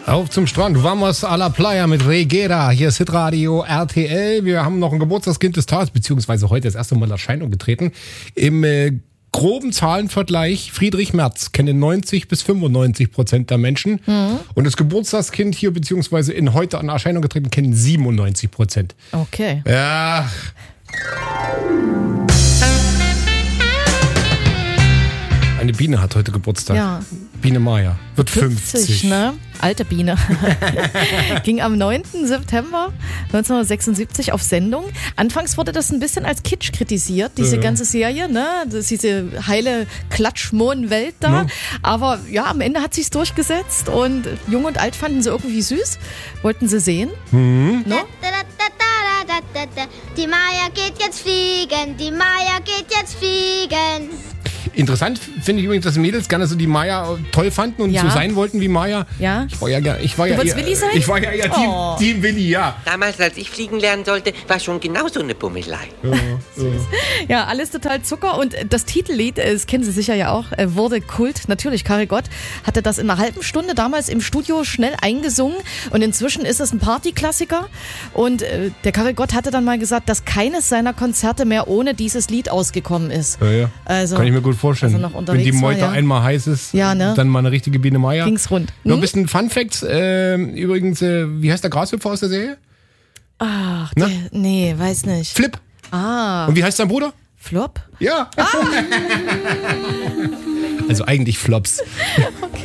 Auf zum Strand, Vamos a la Playa mit Reguera. Hier ist Hitradio RTL. Wir haben noch ein Geburtstagskind des Tages, beziehungsweise heute das erste Mal in Erscheinung getreten. Im groben Zahlenvergleich, Friedrich Merz kennen 90-95% der Menschen. Mhm. Und das Geburtstagskind hier, beziehungsweise in heute an Erscheinung getreten, kennen 97%. Okay. Ja. Eine Biene hat heute Geburtstag. Ja. Biene Maya. Wird 50. Ne? Alte Biene. Ging am 9. September 1976 auf Sendung. Anfangs wurde das ein bisschen als Kitsch kritisiert, diese ganze Serie, ne? Das ist diese heile Klatschmohn-Welt da. Ja. Aber ja, am Ende hat sich's durchgesetzt und Jung und Alt fanden sie irgendwie süß. Wollten sie sehen. Mhm. Ne? Die Maya geht jetzt fliegen, die Maya geht jetzt fliegen. Interessant finde ich übrigens, dass die Mädels gerne so die Maya toll fanden und so sein wollten wie Maya. Ja. Ich war ja Du wolltest Willi sein? Ich war ja eher Team Willi, ja. Damals, als ich fliegen lernen sollte, war schon genau so eine Bummelei. Ja, alles total Zucker. Und das Titellied, das kennen Sie sicher ja auch, wurde Kult. Natürlich, Karel Gott hatte das in einer halben Stunde damals im Studio schnell eingesungen. Und inzwischen ist es ein Partyklassiker. Und der Karel Gott hatte dann mal gesagt, dass keines seiner Konzerte mehr ohne dieses Lied ausgekommen ist. Ja. Also, kann ich mir gut vorstellen. Also noch wenn die Meute war, ja. einmal heiß ist, ne? dann mal eine richtige Biene Maya. Ging's rund. Noch ein bisschen Fun Facts. Übrigens, wie heißt der Grashüpfer aus der Serie? Ach, nee, weiß nicht. Flip. Ah. Und wie heißt sein Bruder? Flop? Ja. Also eigentlich Flops. Okay.